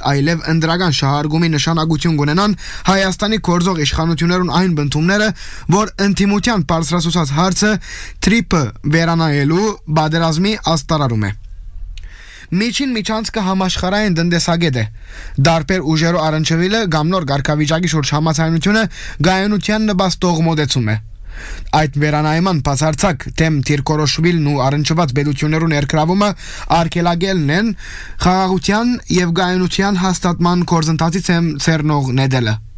այլև ընդրական շահարկումի նշանակություն կունենան Հայաստանի գործող իշխանություններուն այն բնդումները, որ ընդդիմության բարձրացուցած հարցը թրիփը վերանայելու բادرազմի աստարարում է։ Միջին միջանցքը համաշխարհային տնտեսագետ է։ Դարբեր ուժերու առնչվելը կամ նոր ղարքավիճակի շուրջ համաձայնությունը գայունության նպաստող մոդեցում է։ Այդ վերանայման բացարձակ թեմ Տիրկորոշվիլն ու առնչված բելություններու ներկրավումը արգելագելն են խաղաղության եւ գայունության հաստատման գործընթացի ցերնող նեդելը։